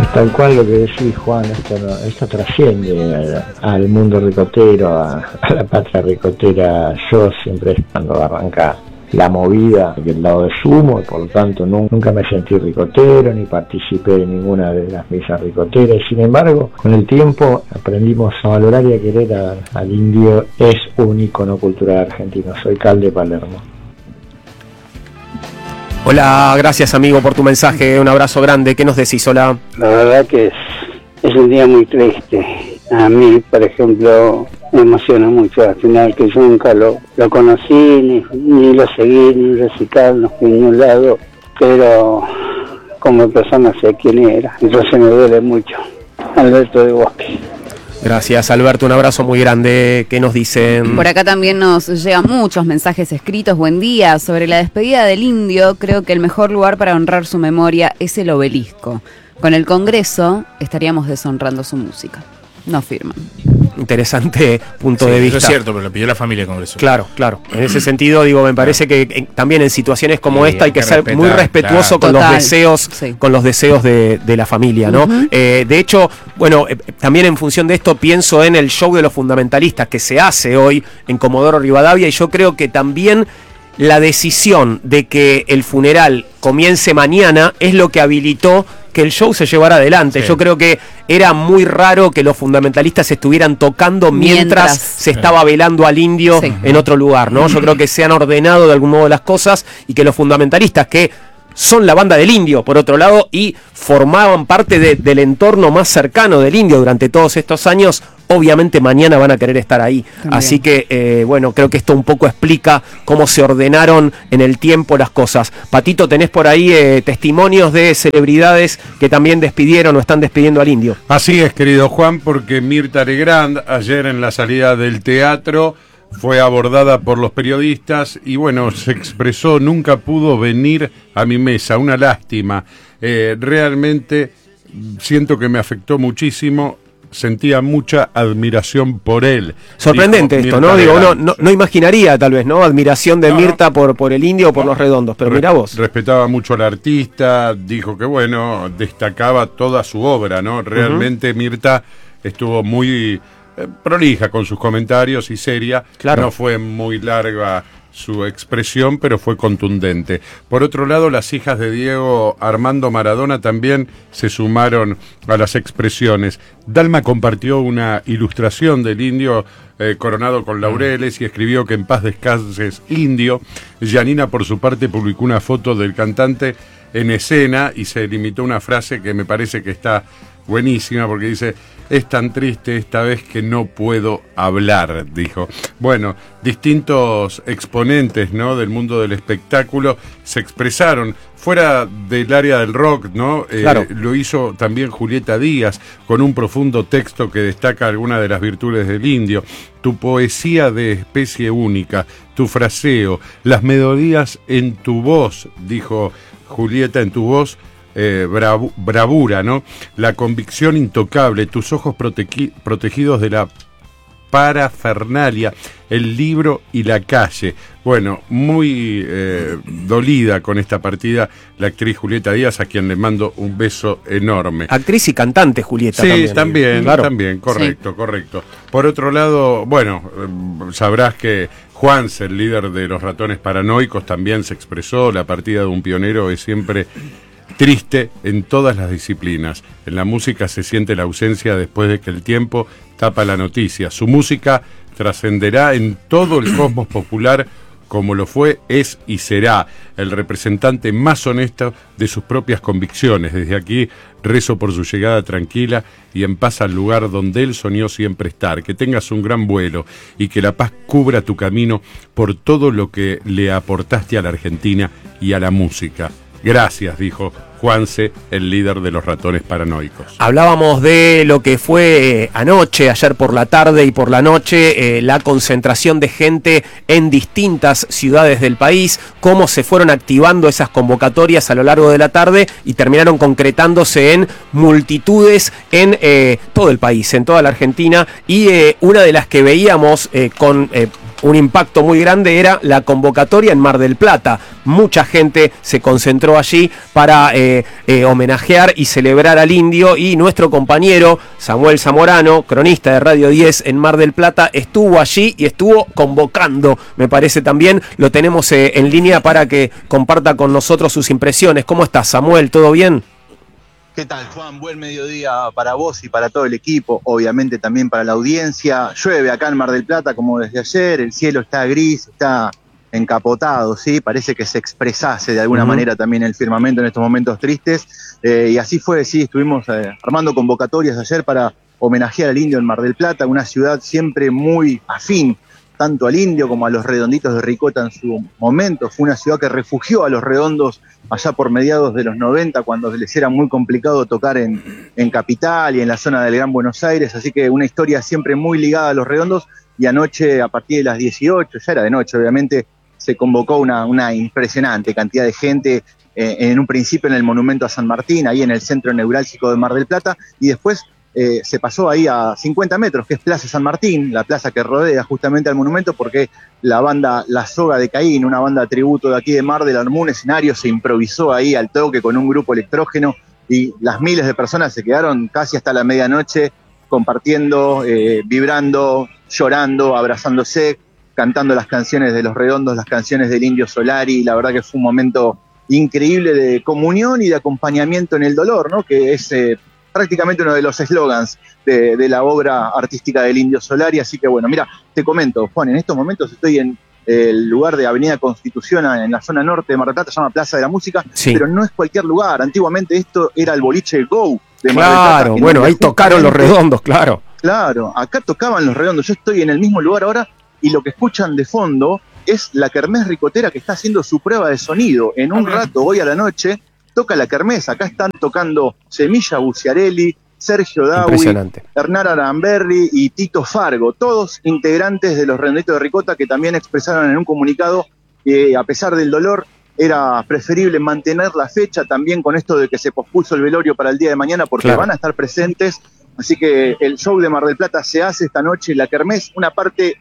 Tal cual lo que decís, Juan, esto trasciende al mundo ricotero, a la patria ricotera. Yo siempre, cuando arranca la movida del lado de Sumo, y por lo tanto nunca me sentí ricotero ni participé de ninguna de las misas ricoteras. Sin embargo, con el tiempo aprendimos a valorar y a querer al indio. Es un ícono cultural argentino. Soy Cal de Palermo. Hola, gracias amigo por tu mensaje, un abrazo grande. ¿Qué nos decís? Hola. La verdad que es un día muy triste. A mí, por ejemplo, me emociona mucho al final, que yo nunca lo conocí, ni lo seguí, ni recital, no fui a ningún lado, pero como persona sé quién era, entonces me duele mucho. Alberto de Bosque. Gracias Alberto, un abrazo muy grande. ¿Qué nos dicen? Por acá también nos llegan muchos mensajes escritos. Buen día, sobre la despedida del indio, creo que el mejor lugar para honrar su memoria es el Obelisco. Con el Congreso estaríamos deshonrando su música. No firman. Interesante punto de vista. Eso es cierto, pero lo pidió la familia del Congreso. Claro. En ese sentido, digo, me parece que también en situaciones como esta hay que ser respetar, muy respetuoso con los deseos, con los deseos de la familia, ¿no? De hecho, bueno, también en función de esto pienso en el show de los fundamentalistas que se hace hoy en Comodoro Rivadavia, y yo creo que también la decisión de que el funeral comience mañana es lo que habilitó que el show se llevara adelante. Sí. Yo creo que era muy raro que los fundamentalistas estuvieran tocando mientras se estaba velando al indio en otro lugar, ¿no? Yo creo que se han ordenado de algún modo las cosas, y que los fundamentalistas, que son la banda del indio, por otro lado, y formaban parte del entorno más cercano del indio durante todos estos años, obviamente mañana van a querer estar ahí. También. Así que, bueno, creo que esto un poco explica cómo se ordenaron en el tiempo las cosas. Patito, tenés por ahí testimonios de celebridades que también despidieron o están despidiendo al indio. Así es, querido Juan, porque Mirta Legrand, ayer en la salida del teatro, fue abordada por los periodistas y bueno, se expresó: nunca pudo venir a mi mesa, una lástima. Realmente siento que me afectó muchísimo, sentía mucha admiración por él. Sorprendente esto, ¿no? Digo, uno no imaginaría tal vez, ¿no? Admiración de Mirta por el indio o por los redondos, pero mirá vos. Respetaba mucho al artista, dijo que bueno, destacaba toda su obra, ¿no? Realmente Mirta estuvo muy prolija con sus comentarios y seria. Claro. No fue muy larga su expresión, pero fue contundente. Por otro lado, las hijas de Diego Armando Maradona también se sumaron a las expresiones. Dalma compartió una ilustración del indio coronado con laureles y escribió que en paz descanses indio. Yanina, por su parte, publicó una foto del cantante en escena y se limitó una frase que me parece que está buenísima, porque dice: es tan triste esta vez que no puedo hablar, dijo. Bueno, distintos exponentes, ¿no?, del mundo del espectáculo se expresaron fuera del área del rock, ¿no? Claro. Lo hizo también Julieta Díaz con un profundo texto que destaca algunas de las virtudes del indio. Tu poesía de especie única, tu fraseo, las melodías en tu voz, dijo Julieta, en tu voz. Bravura, ¿no? La convicción intocable, tus ojos protegidos de la parafernalia, el libro y la calle. Bueno, muy dolida con esta partida la actriz Julieta Díaz, a quien le mando un beso enorme. Actriz y cantante Julieta. Sí, también, correcto. Por otro lado, bueno, sabrás que Juanse, el líder de los Ratones Paranoicos, también se expresó: la partida de un pionero es siempre triste en todas las disciplinas. En la música se siente la ausencia después de que el tiempo tapa la noticia. Su música trascenderá en todo el cosmos popular, como lo fue, es y será el representante más honesto de sus propias convicciones. Desde aquí rezo por su llegada tranquila y en paz al lugar donde él soñó siempre estar. Que tengas un gran vuelo y que la paz cubra tu camino por todo lo que le aportaste a la Argentina y a la música. Gracias, dijo Juanse, el líder de los Ratones Paranoicos. Hablábamos de lo que fue ayer por la tarde y por la noche, la concentración de gente en distintas ciudades del país, cómo se fueron activando esas convocatorias a lo largo de la tarde y terminaron concretándose en multitudes en todo el país, en toda la Argentina, y una de las que veíamos con un impacto muy grande era la convocatoria en Mar del Plata. Mucha gente se concentró allí para homenajear y celebrar al Indio, y nuestro compañero Samuel Zamorano, cronista de Radio 10 en Mar del Plata, estuvo allí y estuvo convocando, me parece también. Lo tenemos en línea para que comparta con nosotros sus impresiones. ¿Cómo estás, Samuel? ¿Todo bien? ¿Qué tal, Juan? Buen mediodía para vos y para todo el equipo, obviamente también para la audiencia. Llueve acá en Mar del Plata como desde ayer, el cielo está gris, está encapotado, ¿sí? Parece que se expresase de alguna manera también el firmamento en estos momentos tristes, y así fue, sí, estuvimos armando convocatorias ayer para homenajear al Indio en Mar del Plata, una ciudad siempre muy afín, tanto al Indio como a los Redonditos de Ricota en su momento. Fue una ciudad que refugió a los Redondos allá por mediados de los 90, cuando les era muy complicado tocar en Capital y en la zona del Gran Buenos Aires, así que una historia siempre muy ligada a los Redondos. Y anoche, a partir de las 18, ya era de noche obviamente, se convocó una impresionante cantidad de gente, en un principio en el Monumento a San Martín, ahí en el centro neurálgico de Mar del Plata, y después se pasó ahí a 50 metros, que es Plaza San Martín, la plaza que rodea justamente al monumento, porque la banda La Soga de Caín, una banda tributo de aquí de Mar del, armó un escenario, se improvisó ahí al toque con un grupo electrógeno, y las miles de personas se quedaron casi hasta la medianoche compartiendo, vibrando, llorando, abrazándose, cantando las canciones de los Redondos, las canciones del Indio Solari. La verdad que fue un momento increíble de comunión y de acompañamiento en el dolor, ¿no? Que es prácticamente uno de los eslogans de la obra artística del Indio Solari. Así que bueno, mira, te comento, Juan, en estos momentos estoy en el lugar de Avenida Constitución, en la zona norte de Mar del Plata, se llama Plaza de la Música, sí. Pero no es cualquier lugar. Antiguamente esto era el boliche Go de Mar del Plata. Claro, bueno, ahí tocaron los Redondos, claro. Claro, acá tocaban los Redondos. Yo estoy en el mismo lugar ahora, y lo que escuchan de fondo es la kermés ricotera que está haciendo su prueba de sonido. En un rato, hoy a la noche, toca la kermés. Acá están tocando Semilla Buciarelli, Sergio Dawi, Hernán Aramberri y Tito Fargo, todos integrantes de los Redonditos de Ricota, que también expresaron en un comunicado que a pesar del dolor era preferible mantener la fecha, también con esto de que se pospuso el velorio para el día de mañana, porque van a estar presentes. Así que el show de Mar del Plata se hace esta noche, la kermés, una parte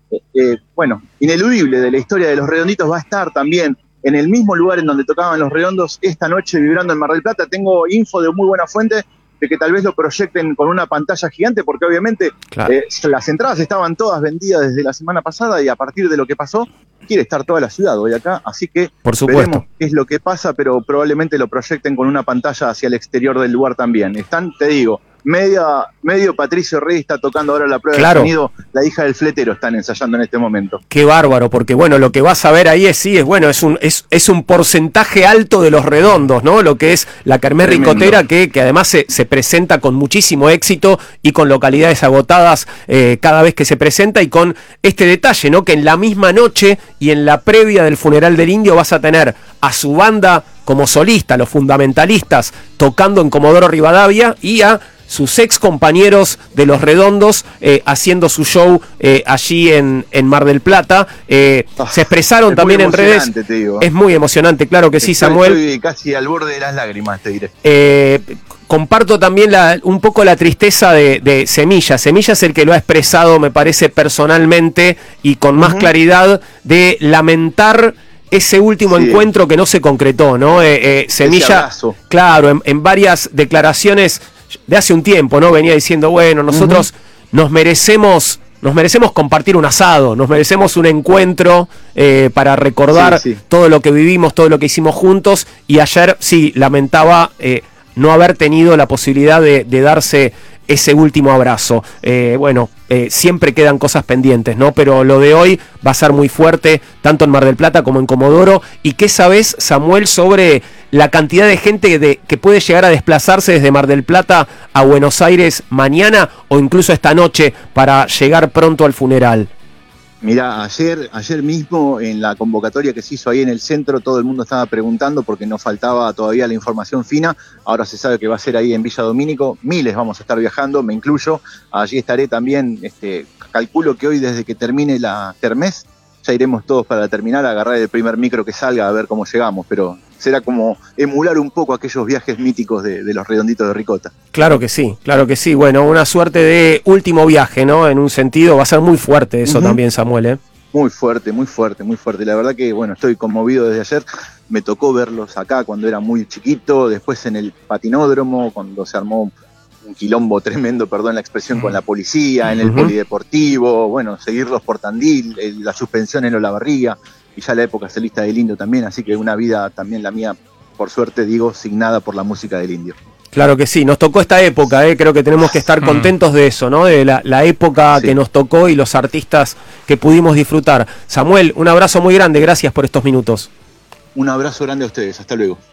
ineludible de la historia de los Redonditos, va a estar también en el mismo lugar en donde tocaban los Redondos esta noche, vibrando en Mar del Plata. Tengo info de muy buena fuente de que tal vez lo proyecten con una pantalla gigante, porque obviamente las entradas estaban todas vendidas desde la semana pasada, y a partir de lo que pasó, quiere estar toda la ciudad hoy acá, así que veremos qué es lo que pasa, pero probablemente lo proyecten con una pantalla hacia el exterior del lugar también. Están, te digo, medio Patricio Rey está tocando ahora la prueba de sonido, la hija del fletero están ensayando en este momento. Qué bárbaro, porque bueno, lo que vas a ver ahí es un porcentaje alto de los Redondos, ¿no? Lo que es la kermés ricotera, que además se presenta con muchísimo éxito y con localidades agotadas cada vez que se presenta, y con este detalle, ¿no? Que en la misma noche y en la previa del funeral del Indio vas a tener a su banda como solista, los Fundamentalistas, tocando en Comodoro Rivadavia, y a sus ex compañeros de los Redondos haciendo su show allí en Mar del Plata. Se expresaron también en redes. Te digo. Es muy emocionante, claro que sí, Samuel. Estoy casi al borde de las lágrimas, te diré. Comparto también un poco la tristeza de Semilla. Semilla es el que lo ha expresado, me parece, personalmente y con más claridad, de lamentar ese último encuentro que no se concretó, ¿no? Semilla, claro, en varias declaraciones de hace un tiempo, ¿no? Venía diciendo, bueno, nosotros nos merecemos compartir un asado, nos merecemos un encuentro para recordar todo lo que vivimos, todo lo que hicimos juntos, y ayer lamentaba no haber tenido la posibilidad de darse ese último abrazo. Siempre quedan cosas pendientes, ¿no? Pero lo de hoy va a ser muy fuerte, tanto en Mar del Plata como en Comodoro. ¿Y qué sabés, Samuel, sobre la cantidad de gente que puede llegar a desplazarse desde Mar del Plata a Buenos Aires mañana o incluso esta noche para llegar pronto al funeral? Mirá, ayer mismo en la convocatoria que se hizo ahí en el centro, todo el mundo estaba preguntando porque nos faltaba todavía la información fina. Ahora se sabe que va a ser ahí en Villa Domínico. Miles vamos a estar viajando, me incluyo. Allí estaré también. Calculo que hoy, desde que termine la kermés, ya iremos todos para terminar, a agarrar el primer micro que salga, a ver cómo llegamos, pero será como emular un poco aquellos viajes míticos de los Redonditos de Ricota. Claro que sí. Bueno, una suerte de último viaje, ¿no? En un sentido, va a ser muy fuerte eso también, Samuel, ¿eh? muy fuerte, muy fuerte, muy fuerte. La verdad que, bueno, estoy conmovido desde ayer. Me tocó verlos acá cuando era muy chiquito, después en el patinódromo, cuando se armó un quilombo tremendo, perdón la expresión, con la policía, en el polideportivo, bueno, seguirlos por Tandil, la suspensión en Olavarría, y ya la época solista del Indio también, así que una vida también la mía, por suerte digo, signada por la música del Indio. Claro que sí, nos tocó esta época, creo que tenemos que estar contentos de eso, ¿no? De la época que nos tocó y los artistas que pudimos disfrutar. Samuel, un abrazo muy grande, gracias por estos minutos. Un abrazo grande a ustedes, hasta luego.